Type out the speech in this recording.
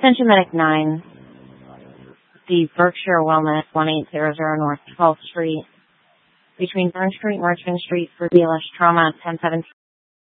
Attention Medic 9, the Berkshire Wellness 1800 North 12th Street, between Burn Street and Richmond Street for BLS Trauma 1017